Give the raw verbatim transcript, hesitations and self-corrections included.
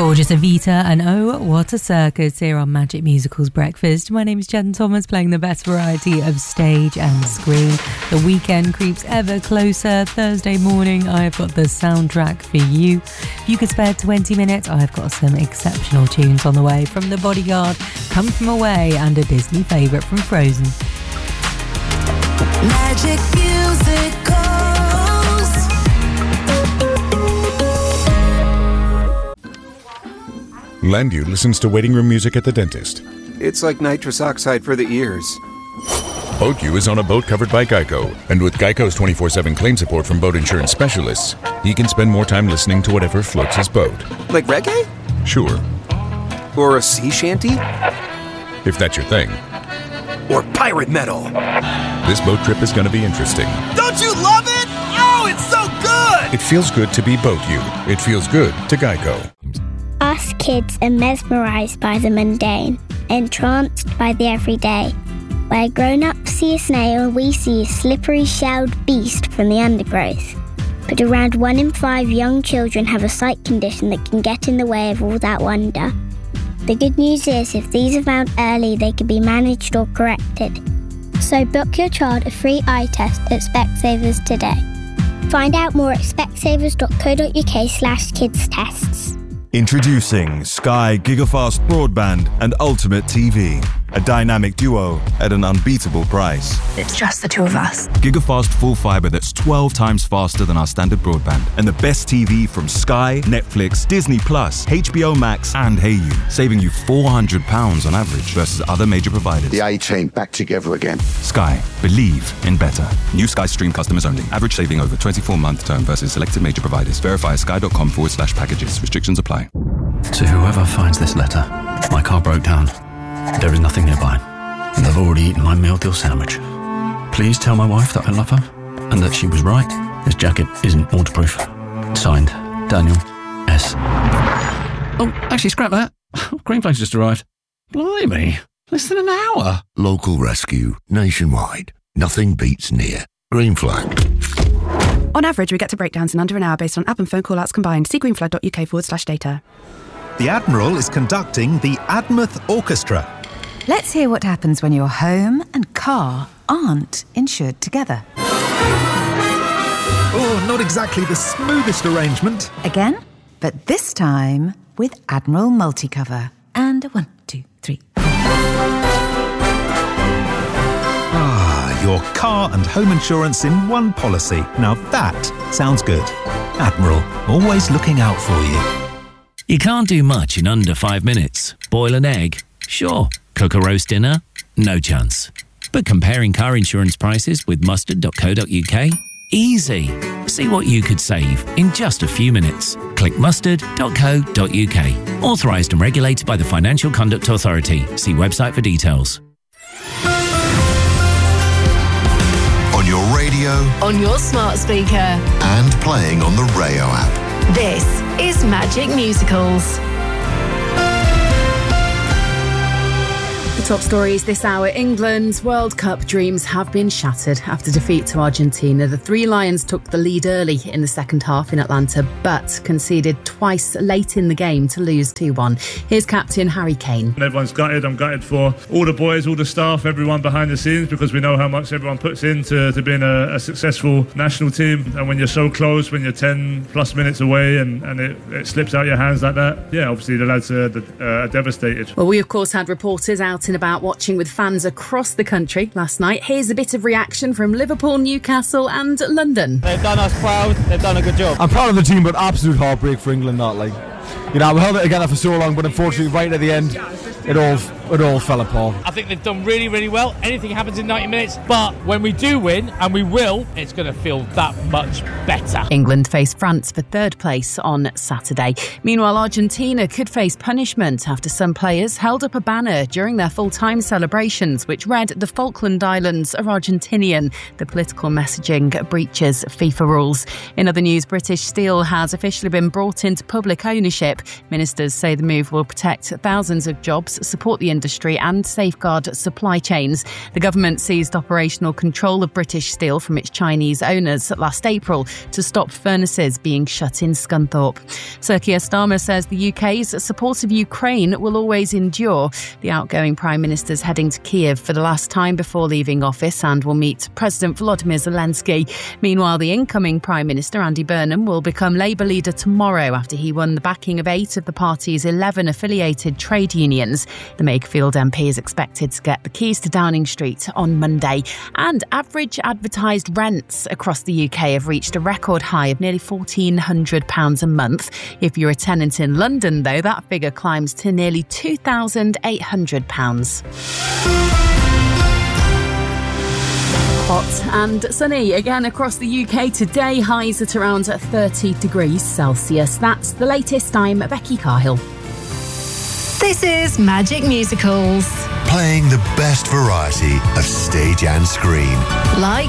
Gorgeous Evita and Oh What a Circus here on Magic Musicals Breakfast. My name is Jen Thomas, playing the best variety of stage and screen. The weekend creeps ever closer. Thursday morning, I've got the soundtrack for you. If you could spare twenty minutes, I've got some exceptional tunes on the way from The Bodyguard, Come From Away, and a Disney favourite from Frozen. Magic Musicals. Landu listens to waiting room music at the dentist. It's like nitrous oxide for the ears. BoatU is on a boat covered by Geico, and with Geico's twenty-four seven claim support from boat insurance specialists, he can spend more time listening to whatever floats his boat. Like reggae? Sure. Or a sea shanty? If that's your thing. Or pirate metal. This boat trip is going to be interesting. Don't you love it? Oh, it's so good! It feels good to be BoatU. It feels good to Geico. Us kids are mesmerised by the mundane, entranced by the everyday. Where grown-ups see a snail, we see a slippery shelled beast from the undergrowth. But around one in five young children have a sight condition that can get in the way of all that wonder. The good news is, if these are found early, they can be managed or corrected. So book your child a free eye test at Specsavers today. Find out more at specsavers.co.uk slash kids tests. Introducing Sky Gigafast Broadband and Ultimate T V. A dynamic duo at an unbeatable price. It's just the two of us. Gigafast full fibre that's twelve times faster than our standard broadband. And the best T V from Sky, Netflix, Disney Plus, H B O Max and Hayu. Saving you four hundred pounds on average versus other major providers. The A-team back together again. Sky. Believe in better. New Sky Stream customers only. Average saving over twenty-four month term versus selected major providers. Verify sky.com forward slash packages. Restrictions apply. To whoever finds this letter, my car broke down. There is nothing nearby, and I've already eaten my meal deal sandwich. Please tell my wife that I love her, and that she was right. This jacket isn't waterproof. Signed, Daniel S. Oh, actually, scrap that. Green flags just arrived. Blimey, less than an hour. Local rescue, nationwide. Nothing beats near. Green flag. On average, we get to breakdowns in under an hour based on app and phone call-outs combined. See greenflag.uk forward slash data. The Admiral is conducting the Admouth Orchestra. Let's hear what happens when your home and car aren't insured together. Oh, not exactly the smoothest arrangement. Again, but this time with Admiral Multicover. And a one, two, three. Ah, your car and home insurance in one policy. Now that sounds good. Admiral, always looking out for you. You can't do much in under five minutes. Boil an egg? Sure. Cook a roast dinner? No chance. But comparing car insurance prices with mustard dot co dot uk? Easy. See what you could save in just a few minutes. Click mustard dot co dot uk. Authorised and regulated by the Financial Conduct Authority. See website for details. On your radio. On your smart speaker. And playing on the Rayo app. This is Magic Musicals. The top stories this hour. England's World Cup dreams have been shattered after defeat to Argentina. The Three Lions took the lead early in the second half in Atlanta, but conceded twice late in the game to lose two one. Here's captain Harry Kane. Everyone's gutted. I'm gutted for all the boys, all the staff, everyone behind the scenes, because we know how much everyone puts into to being a, a successful national team. And when you're so close, when you're ten plus minutes away and, and it, it slips out your hands like that, yeah, obviously the lads are, uh, are devastated. Well, we of course had reporters out and about watching with fans across the country last night. Here's a bit of reaction from Liverpool, Newcastle and London. They've done us proud, they've done a good job. I'm proud of the team, but absolute heartbreak for England, not like, you know, we held it together for so long, but unfortunately right at the end it all it all fell apart. I think they've done really, really well. Anything happens in ninety minutes, but when we do win, and we will, it's going to feel that much better. England face France for third place on Saturday. Meanwhile, Argentina could face punishment after some players held up a banner during their full-time celebrations which read "The Falkland Islands are Argentinian." The political messaging breaches FIFA rules. In other news, British Steel has officially been brought into public ownership. Ministers say the move will protect thousands of jobs, support the industry industry and safeguard supply chains. The government seized operational control of British Steel from its Chinese owners last April to stop furnaces being shut in Scunthorpe. Sir Keir Starmer says the U K's support of Ukraine will always endure. The outgoing Prime Minister's heading to Kiev for the last time before leaving office and will meet President Volodymyr Zelensky. Meanwhile, the incoming Prime Minister, Andy Burnham, will become Labour leader tomorrow after he won the backing of eight of the party's eleven affiliated trade unions. The Makerfield M P is expected to get the keys to Downing Street on Monday. And average advertised rents across the U K have reached a record high of nearly fourteen hundred pounds a month. If you're a tenant in London, though, that figure climbs to nearly two thousand eight hundred pounds. Hot and sunny again across the U K today, highs at around thirty degrees Celsius. That's the latest. I'm Becky Carhill. This is Magic Musicals. Playing the best variety of stage and screen. Like